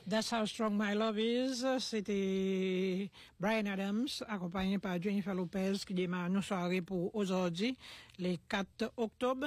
That's How Strong My Love Is, c'était Bryan Adams, accompagné par Jennifer Lopez, qui démarre nos soirées pour aujourd'hui, les 4 octobre.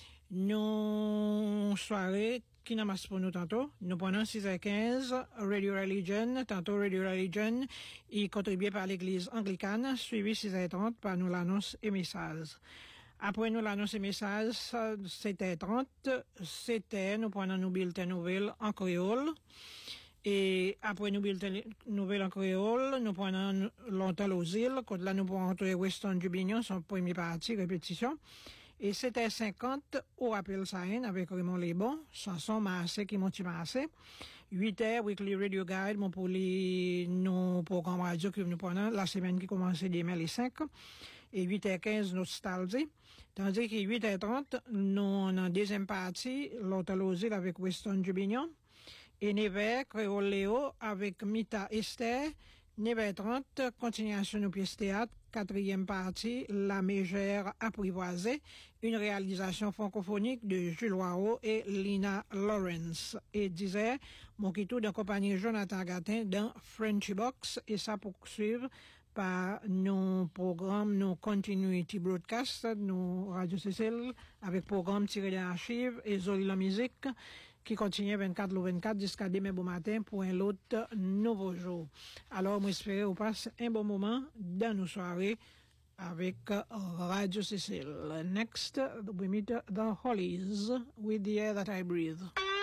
Nos soirées qui n'a pour nous tantôt. Nous prenons 6h15, Radio Religion, tantôt Radio Religion, et contribué par l'église anglicane, suivi 6h30 par nous l'annonce et message. Après nous l'annonce et message, 7h30, nous prenons nos bulletins nouvelles en créole. Et après nous bulletins nouvelles en créole, nous prenons longtemps aux îles, quand là nous pourrons entrer Weston Dubignon, son premier parti, répétition. Et 7h50, au rappel Saïn, avec Raymond Lebon, chanson Massé qui monte Massé. 8h, Weekly Radio Guide, mon pour nos programmes radio que nous prenons, la semaine qui commence demain les 5. Et 8h15, Nostalgie. Tandis que 8h30, nous, en deuxième partie, l'hôtel aux îles avec Weston Dubignon. Et 9h, Créole Léo avec Mita Esther. 9h30, continuation de pièce théâtre, quatrième partie, La Mégère apprivoisée, une réalisation francophonique de Jules Waro et Lina Lawrence. Et 10h, mon quitou de compagnie Jonathan Gatin dans Frenchy Box, et ça poursuivre par nos programmes, nos continuity broadcast, nos Radio Cécile, avec programme tiré des archives et Zoli la musique, qui continue 24/24 jusqu'à demain bon matin pour un autre nouveau jour. Alors, moi, j'espère qu'on passe un bon moment dans nos soirées avec Radio Cécile. Next, we meet the Hollies with the air that I breathe.